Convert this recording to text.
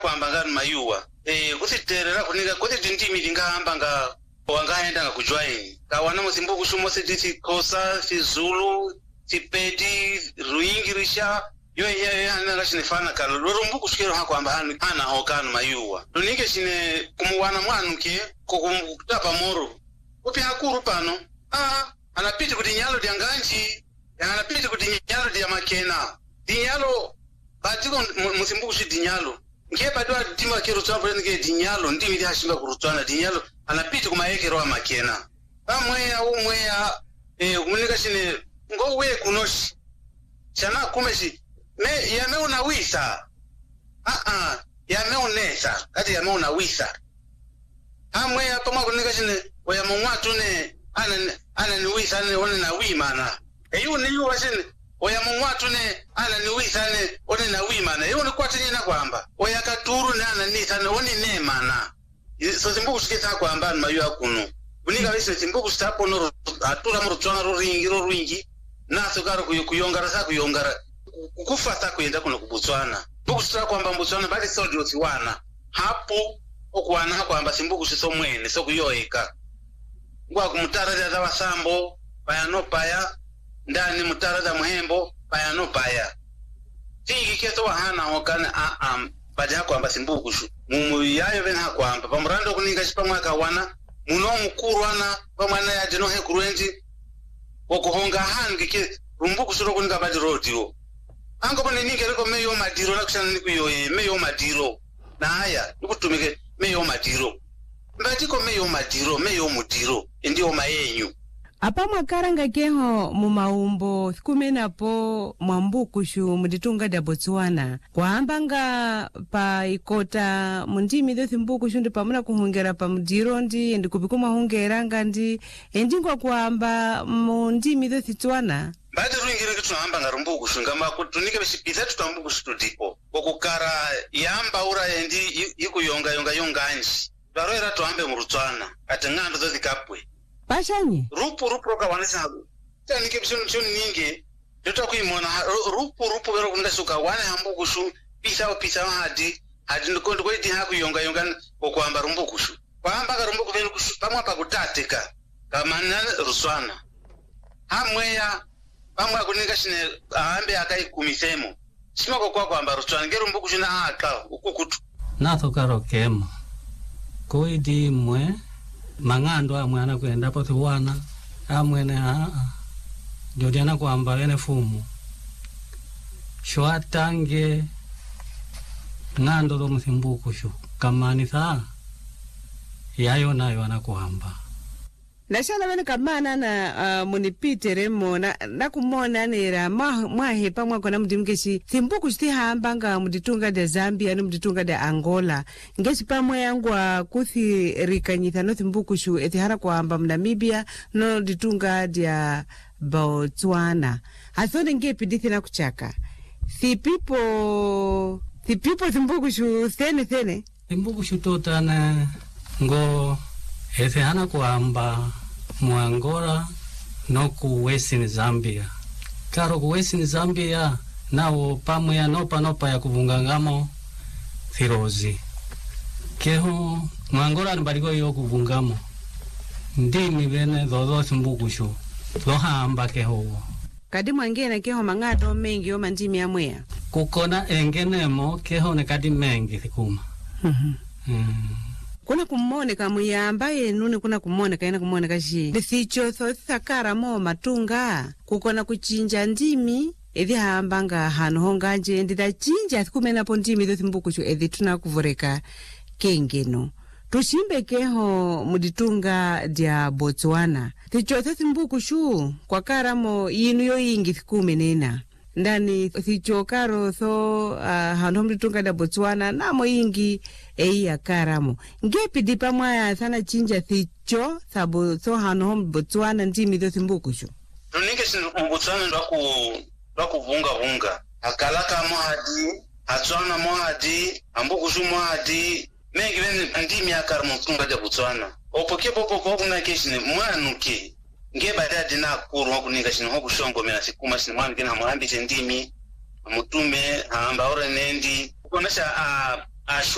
kwamba ngani mayuwa kusiterera kunika kuti ndimi lingahamba nga wangaenda nga kujoin kawana musimbuku shumo siti kosa sizulu tipedi ruingirisha yo yana shinefana kalo lorumbuku shikero hakwamba hana hokano mayuwa lunike shine kumuwana mwanuke kukutapa moro upi hakuru pano anapiti kuti nyalo dia nganji anapiti kuti nyalo dia makena dinyalo batiko musimbuku shi dinyalo ngepa dwa tima kirutswa prenike dinyalo ndimi dia shimba kurutswana dinyalo anapiti kumaekero wa makena amweya umweya kunika shine ngowe kunoshi chana kumeshi me yameona wisa yameonesa kati yameona wisa amweya pamwa kunika shine oya mumwatu ne ana ni wisa ne one na wimana eyu ni yu washine oya mumwatu ne ana ni wisa ne one na wimana eyu ni kwati nyina kwamba oya katuru ne ana nisa ne one ne mana so simbuku shikita kwamba mayu akunu unika wisi simbuku shitapo no atura murutswana ruringi naso karo kuyongara sa kuyongara kufata kuenda kuno kubutswana buku shitara kwamba mbutswana bali soldiers wana hapo okwana kwamba simbuku shiso mwene so kuyoeka ngwa kumutara za wasambo bayano paya ndani mutara za muhembo bayano paya tingi keto wahana hokana baja kwamba simbuku shu mumu yayo vena kwamba pamrando kuninga chipamwa kawana muno mukurwana pamwana ya jeno he kurenji okuhonga hangi ke rumbuku shuro kuninga baji rodio ango bone ninge riko meyo madiro na kushana nikuyo meyo madiro na haya nikutumike meyo madiro mbatiko meyo mudiro ndio mayenyu apa mwakaranga keho mumaumbo kumenapo mwambukushu muditunga da Botswana kwahambanga pa ikota mundimi do thimbukushu ndi pamuna kuhungera pa mudiro ndi ndikupikuma hungera ngandi endingwa kuamba mundimi do Botswana badi ruingire kitu hamba ngarumbukushu ngamba kutunike bishipita tutambukushu tudipo kokukara yamba ura endi ikuyonga yonganji baroera tuambe murutswana ati ngando zo zikapwe Pashanye rupu roka wanisa tanike bishonu ninge dota kuimona rupu bero kunda suka wana hambukushu pisa hadi ndikondo kweti hakuyonga okwamba rumbukushu kwamba karumbuku beno kushu pamwa pakutateka kamana ruswana hamweya pamwa kuninga shine ahambe akaikumisemo simako kwamba ruswana ngerumbukushu na aka ukukutu nato karokema koidi mwe mangando amwe anakwenda po tuwana amwene jodiana kwamba ene fumu shwatange ngando lo musimbuku shu kamani tha yayo nayo anakuhamba nashala bene kamana na munipitere mona nakumona nera mwahe pamwa kona mudimkeshi thimbuku shitihamba nga muditunga da Zambia no muditunga da Angola ngeshi pamwe yangwa kuthirikanyitha no thimbuku shu etihara kwamba Namibia no ditunga dia Botswana hasone ngepidithi na kuchaka thipipo thimbuku shu thene thimbuku shu totana ngo etihana kwamba Muangola no ku Western Zambia karo ku Western Zambia nawo pamwe ya nopa ya kuvungangamo thirozi keho Muangola nibaliko yo kuvungamo ndimi bene dodo simbukushu lohamba keho kadi mwangena keho mangato mengi yo mandimi amweya kukona engenemo keho ne kadi mengi thikuma kuna kumoneka muyamba yenune kuna kumoneka ina kumoneka shi thicho thakara mo matunga kukona kuchinja ndimi ethi hambanga hano honganje ndida chinja kumenapo ndimi do thimbukushu ethi tuna kuvureka kengeno tushimbe keho muditunga dia Botswana thicho thimbukushu kwa karamo yinu yo yingi thikumenena ndani thicho karo tho hano muditunga dia Botswana namo yingi ya karamo ngepi dipa mwaya sana chinja thicho thabo tho hano Botswana ndimi do thimbukushu tuninge Botswana ndakuvunga akalaka mohadi atswana mohadi ambukushu mohadi mengi bene ndimi akaramo tunga dia Botswana opoke popo kuna keshine mwanuke ngeba dadi na kuru kuninga shino hokushongo mena sikuma shino mwana kina mwambi ndimi mutume amba ora nendi kuonesha ashwa